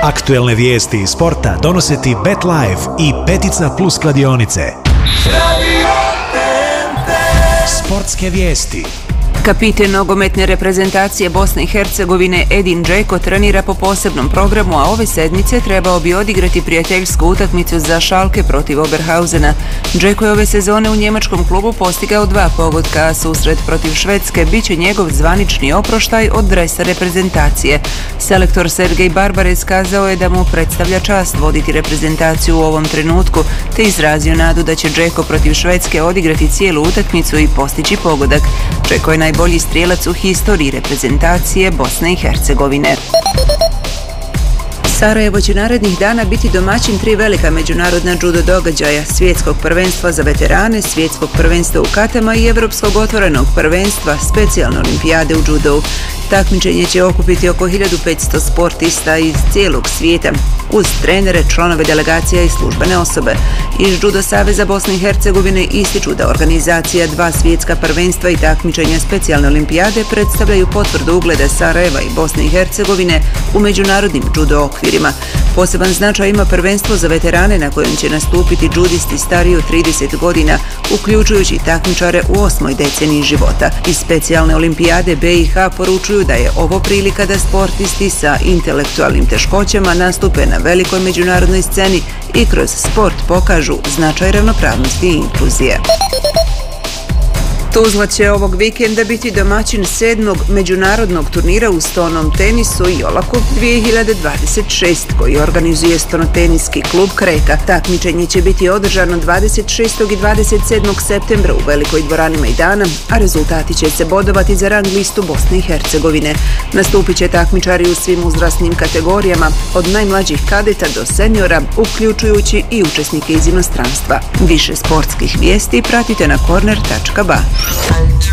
Aktuelne vijesti iz sporta donose ti BetLife i Petica Plus kladionice. Sportske vijesti. Kapiten nogometne reprezentacije Bosne i Hercegovine Edin Džeko trenira po posebnom programu, a ove sedmice trebao bi odigrati prijateljsku utakmicu za Schalke protiv Oberhausena. Džeko je ove sezone u njemačkom klubu postigao 2 pogotka, a susret protiv Švedske bit će njegov zvanični oproštaj od dresa reprezentacije. Selektor Sergej Barbarez kazao je da mu predstavlja čast voditi reprezentaciju u ovom trenutku, te izrazio nadu da će Džeko protiv Švedske odigrati cijelu utakmicu i postići pogodak. Džeko je najbolji strijelac u historiji reprezentacije Bosne i Hercegovine. Sarajevo će narednih dana biti domaćin 3 velika međunarodna judo događaja: svjetskog prvenstva za veterane, svjetskog prvenstva u katama i evropskog otvorenog prvenstva specijalne olimpijade u judou. Takmičenje će okupiti oko 1500 sportista iz cijelog svijeta, uz trenere, članove delegacija i službene osobe. Iz Judo Saveza Bosne i Hercegovine ističu da organizacija 2 svjetska prvenstva i takmičenja specijalne olimpijade predstavljaju potvrdu ugleda Sarajeva i Bosne i Hercegovine u međunarodnim judo okvirima. Poseban značaj ima prvenstvo za veterane na kojem će nastupiti judisti stariji od 30 godina, uključujući takmičare u 8. deceniji života. Iz specijalne olimpijade BiH poručuju da je ovo prilika da sportisti sa intelektualnim teškoćama nastupe na velikoj međunarodnoj sceni i kroz sport pokažu značaj ravnopravnosti i inkluzije. Tuzla će ovog vikenda biti domaćin 7. međunarodnog turnira u stonom tenisu Jolacup 2026, koji organizuje stonoteniski klub Kreka. Takmičenje će biti održano 26. i 27. septembra u velikoj dvorani Majdana, a rezultati će se bodovati za rang listu Bosne i Hercegovine. Nastupit će takmičari u svim uzrasnim kategorijama, od najmlađih kadeta do seniora, uključujući i učesnike iz inostranstva. Više sportskih vijesti pratite na corner.ba.